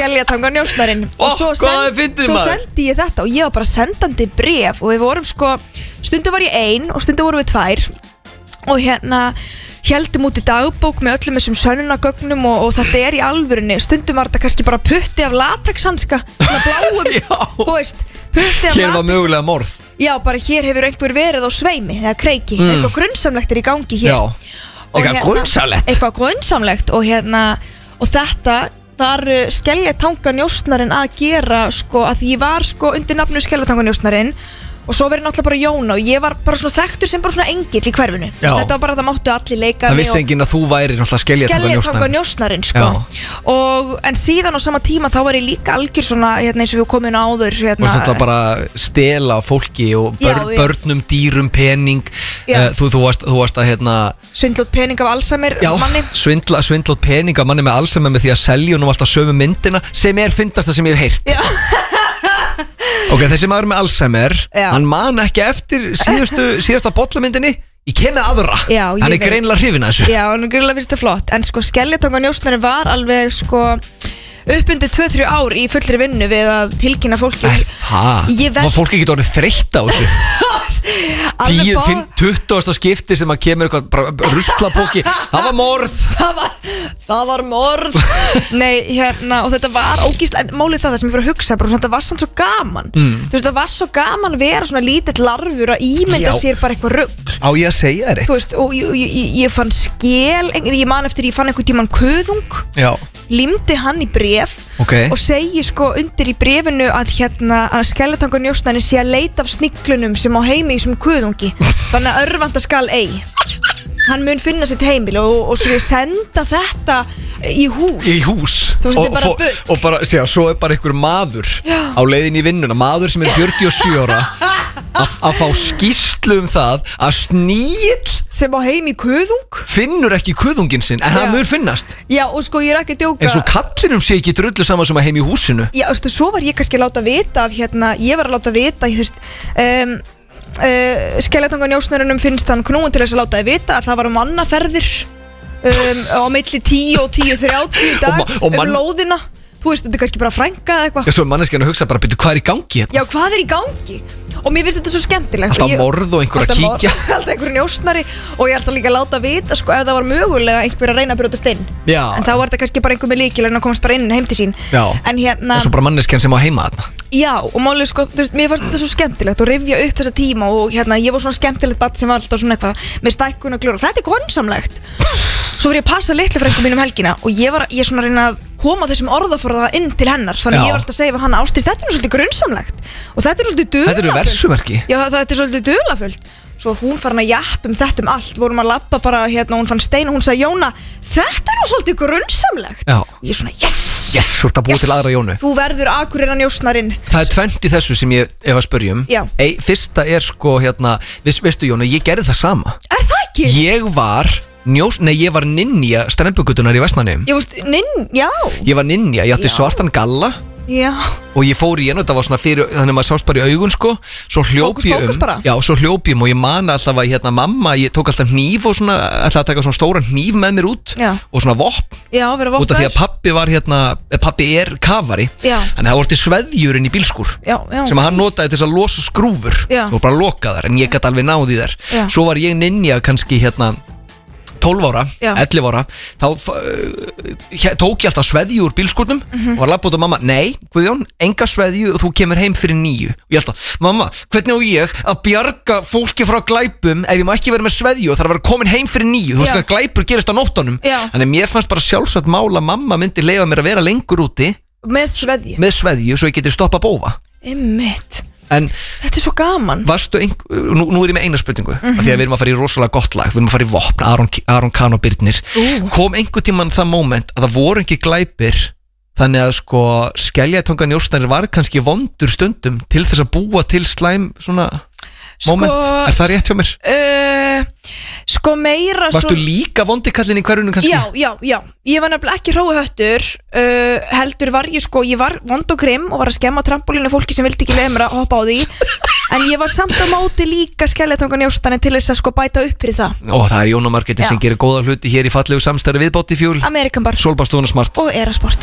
Skeljatanga njósnarinn. Og svo sendi ég þetta og ég var bara sendandi bréf og við vorum sko, stundum var ég ein og stundum vorum við tvær og héldum út í dagbók með öllum þessum sönnunargögnum og þetta í alvörunni. Stundum var þetta kannski bara putti af latexhanska, svona bláum, þú veist, putti af latex. Hér var mögulega morð. Já, bara hér hefur einhver verið á sveimi eða kreiki, eitthvað grunnsamlegt í gangi hér. Já, eitthvað grunnsamlegt. Eitthvað grunnsamlegt og og þetta var Skeljatanga njósnarinn að gera sko, að því ég var sko undir nafnu Skeljatanga njósnarinn og svo verið náttúrulega bara Jóna og ég var bara svona þekktur sem bara svona engill í hverfinu. Þetta var bara það máttu allir leika. Það vissi enginn að þú væri náttúrulega Skeljatanga njósnarinn sko. En síðan á sama tíma þá var ég líka algjör svona eins og við komum inn áður og þetta bara stela fólki og börnum, dýrum, pening. Þú varst að svindlótt pening af Alzheimer manni. Svindlótt pening af manni með Alzheimer með því að selja nú alltaf sömu myndina sem fyndasta sem ég hef heyrt. Ok, þessi maður með Alzheimer, hann man ekki eftir síðasta bollamyndinni. Ég kem með aðra. Hann greinilega hrifinn af þessu. Já, hann greinilega finnst það flott. En sko Skeljatanga njósnarinn var alveg sko uppundið 2-3 ár í fullri vinnu við að tilkynna fólki. Var fólki ekki orðið þreytt á þessu? 20. skipti sem að kemur eitthvað ruslapóki. Það var morð. Það var morð. Nei, og þetta var ógíslega, en málið það sem ég fyrir að hugsa bara, þetta var svo gaman. Þú veist, það var svo gaman að vera svona lítill larfur að ímynda sér bara eitthvað rugl. Á ég að segja þér eitt? Þú veist, og ég fann skel, ég man eftir ég fann einhvern tímann kuðung. Já. Límdi hann í bréf og segi sko undir í bréfinu að að Skeljatanga njósnarinn sé að leita af sniglunum sem á heimi í þessum kuðungi. Þannig að örvanda skal ei. Hann mun finna sitt heimil og svo ég senda þetta í hús. Í hús. Þú veist, þetta er bara bull. Og bara, svo er bara einhver maður á leiðin í vinnuna, maður sem 47 ára að fá skýrslu það að sníll sem á heim í kuðung finnur ekki kuðungin sinn, en það mun finnast. Já, og sko ég er ekki að djóka. En svo kallinum sé ekki drullu saman sem að heim í húsinu. Já, þú veist, svo var ég kannski að láta vita af ég var að láta vita, þú veist, Skeljatanga njósnarinnum finnst hann knúin til þess að láta þið vita að það var mannaferðir á milli 10 og 10:30 í dag lóðina. Þú veist, þetta er kannski bara frænka eða eitthvað. Já, svo manneskjan að hugsa bara, byrju, hvað er í gangi hérna? Já, hvað er í gangi? Og mér finnst þetta svo skemmtilegt. Alltaf morð og einhver að kíkja. Alltaf einhver njósnari og ég ætla líka að láta vita, sko, ef það var mögulega einhver að reyna að brjótast inn. Já. En þá var þetta kannski bara einhver með lykil en að komast bara inn heim til sín. Já. En og svo bara manneskjan sem á heima þarna. Já, og málið, sko, þú veist, mér fannst þetta svo skemmtilegt og rifja upp þessa tíma og ég var svona skemmtilegt barn sem var alltaf svona eitthvað með stækkun og glór og þetta er grunsamlegt. Svo var ég að passa litlu frænku mínum helgina og ég svona að reyna að koma þessum orðaforða inn til hennar. Þannig ég var alltaf að segja við hana, Ásdís, þetta er nú svolítið grunsamlegt og þetta er svolítið dularfullt. Þetta eru versumerki. Já, þetta er svolítið dularfullt. Svo hún farin að jappa þetta allt, vorum að labba bara og hún fann stein og hún sagði, Jóna, þetta er nú svolítið grunsamlegt. Já. Og ég svona, yes, þú ert að búa til aðra Jónu. Þú verður Akureyrarnjósnarinn. Það er 20 þessu sem ég ef að spyrjum. Já. Fyrsta er sko veistu Jónu, ég gerði það sama. Er það ekki? Ég var ninja Strembugötunnar í Vestmannaeyjum. Já. Ég var ninja, ég átti svartan galla. Já. Og ég fór í og það var svona fyrir, þannig að maður sást bara í augun sko. Svo hljóp ég svo hljóp ég og ég man alltaf að mamma, ég tók alltaf hníf og svona, ætlaði að taka svona stóran hníf með mér út. Já. Og svona vopn. Já, vera vopn. Út af því að pabbi er kafari. Já. Þannig að það voru til sveðjurinn í bílskúr. Já. Sem að hann notaði til þess að losa skrúfur. Já. Og bara loka þar, en ég gat alveg náði þar. Já. Svo var ég ninja kannski 12 ára, 11 ára, þá tók ég alltaf sveðju úr bílskúrnum og var labbað út á mamma, nei, Guðjón, enga sveðju og þú kemur heim fyrir 9. Og ég alltaf, mamma, hvernig á ég að bjarga fólki frá glæpum ef ég má ekki vera með sveðju og þarf að vera komin heim fyrir 9? Þú veist að glæpur gerist á nóttunum. Þannig mér fannst bara sjálfsagt mál að mamma myndi leyfa mér að vera lengur úti með sveðju, svo ég geti stoppa bófa. Einmitt. En þetta er svo gaman. Nú er ég með eina spurningu af því að við erum að fara í rosalega gott lag. Við erum að fara í vopn, Aron Kahn og Birnir. Kom einhvern tímann það moment að það voru ekki glæpir, þannig að sko Skeljatanga njósnarinn var kannski vondur stundum til þess að búa til slæm svona moment. Er það rétt hjá mér? Sko meira Varstu líka vondikallin í hverjunum kannski? Já. Ég var nefnilega ekki hróuhöttur. Heldur var ég var vond og grimm og var að skemma trampolínu fólki sem vildi ekki leyfa mér að hoppa á því. En ég var samt á móti líka Skeljatanga njósnarinn til þess að sko bæta upp fyrir það. Og það er Jóna Margréti sem gerir góða hluti hér í fallegu samstarfi við Botifjúl, American Bar, Solbárstofuna Smart og Erasport.